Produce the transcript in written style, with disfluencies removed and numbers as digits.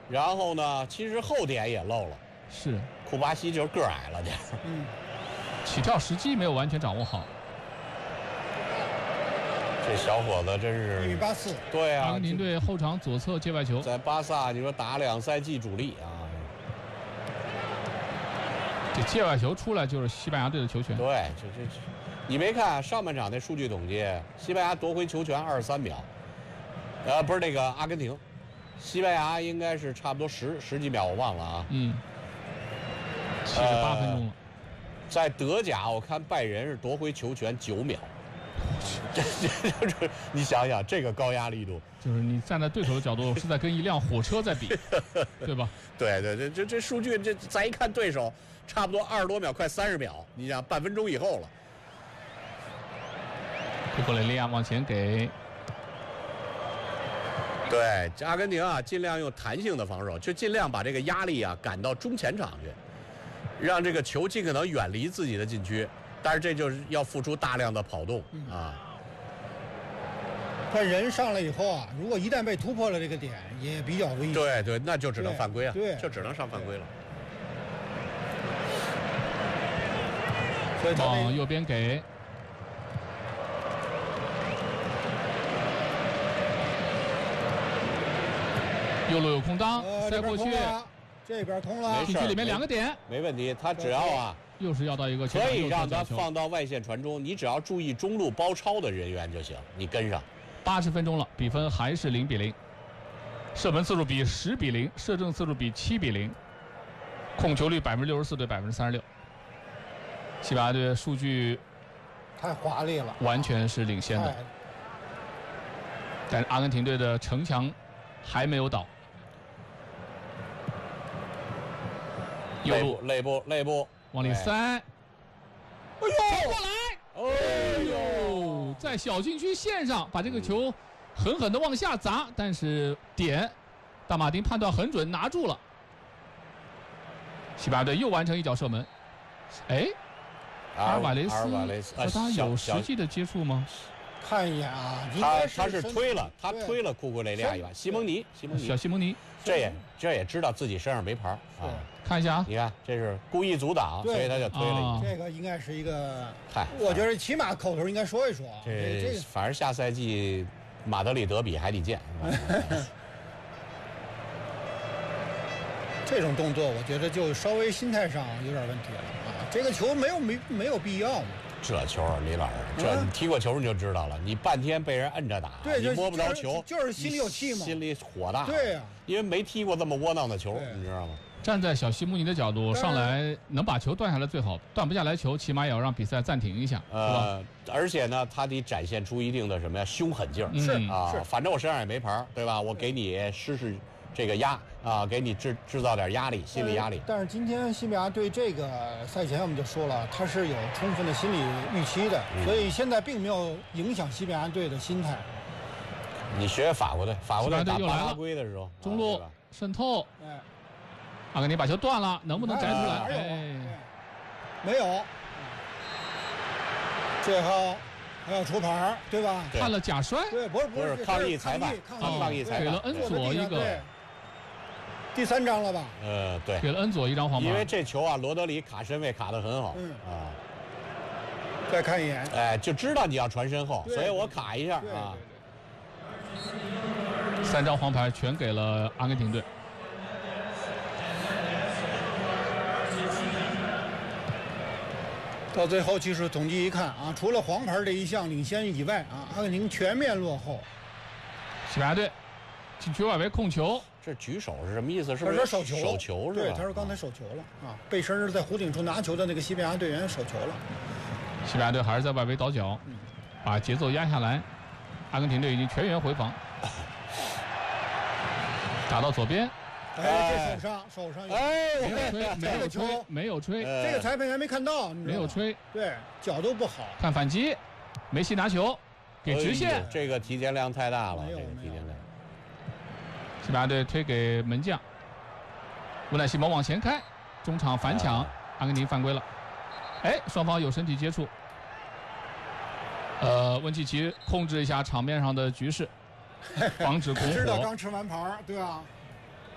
然后呢，其实后点也漏了。 是， 库巴西就是个儿矮了点。 起跳时机没有完全掌握好。 这小伙子真是 1米84。 对啊， 阿根廷队后场左侧界外球， 在巴萨你说打2赛季主力啊。 这界外球出来就是西班牙队的球权。 对，这，你没看上半场那数据统计，西班牙夺回球权23秒，不是那个阿根廷，西班牙应该是差不多十几秒，我忘了啊。 78分钟了。 在德甲，我看拜仁是夺回球权9秒。这就是你想想，这个高压力度， 就是你站在对手的角度，是在跟一辆火车在比，对吧？ 对，这数据，这再一看对手，差不多20多秒，快30秒，你想半分钟以后了。 库库雷利亚往前给。 对，这阿根廷啊，尽量用弹性的防守，就尽量把这个压力啊赶到中前场去，让这个球尽可能远离自己的禁区。但是这就是要付出大量的跑动啊。 他人上来以后啊，如果一旦被突破了这个点，也比较危险。 对，那就只能犯规啊， 对， 就只能上犯规了。 所以往右边给。右路有空当，塞过去， 这边空了， 禁区里面2个点， 没问题。他只要啊， 又是要到一个可以让他放到外线传中，你只要注意中路包抄的人员就行，你跟上。 80分钟了，比分还是0比0，射门次数比10比0，射正次数比7比0，控球率64%对36%。西班牙队数据太华丽了， 完全是领先的，但是阿根廷队的城墙还没有倒。右路肋部往里塞，哎呦，过来，哎呦，在小禁区线上把这个球狠狠地往下砸，但是点大马丁判断很准，拿住了。西班牙队又完成一脚射门。哎，阿尔瓦雷斯和他有实际的接触吗？ 看一眼啊， 他是推了，他推了库库雷利亚一把。西蒙尼， 小西蒙尼， 这也知道自己身上没牌啊。 看一下啊， 你看这是故意阻挡，所以他就推了一下。这个应该是一个， 嗨， 我觉得起码口头应该说一说。 这反正下赛季马德里德比还得见。 这种动作我觉得就稍微心态上有点问题了啊！这个球没有必要嘛。 这球啊，李老师，这你踢过球你就知道了，你半天被人摁着打， 对， 你摸不着球， 就是心里有气嘛， 心里火大。 对呀， 因为没踢过这么窝囊的球，你知道吗？ 站在小西蒙尼的角度上来，能把球断下来最好，断不下来球，起码也要让比赛暂停一下，是吧？ 而且呢，他得展现出一定的什么呀，凶狠劲儿。 是啊，反正我身上也没牌，对吧？我给你施这个压啊，给你制造点压力，心理压力。 但是今天西班牙对这个赛前我们就说了，他是有充分的心理预期的，所以现在并没有影响西班牙队的心态。 你学法国队打巴拉圭的时候， 中路渗透，阿根廷把球断了，能不能摘出来？ 哎，没有，最后还要出牌，对吧？ 判了假摔， 对，不是抗议裁判，抗议裁判， 给了恩佐一个第3张了吧？ 对， 给了恩佐1张黄牌， 因为这球啊，罗德里卡身位卡得很好， 再看一眼， 哎，就知道你要传身后，所以我卡一下啊。 3张黄牌全给了阿根廷队。 到最后技术统计一看啊，除了黄牌这一项领先以外啊，阿根廷全面落后。 西班牙队禁区外围控球， 这举手是什么意思？是不是他说手球是吧？ 对，他说刚才手球了啊，背身在弧顶处拿球的那个西班牙队员手球了。 西班牙队还是在外围倒脚，把节奏压下来。阿根廷队已经全员回防，打到左边。 哎，这手上， 哎，没有吹， 这个裁判还没看到， 没有吹， 对，角度不好。 看反击，梅西拿球给直线， 这个提前量太大了，这个提前量。 西班牙队推给门将，乌奈西蒙往前开，中场反抢，阿根廷犯规了。哎，双方有身体接触。温契奇控制一下场面上的局势，防止拱火。 知道刚吃完牌，对吧？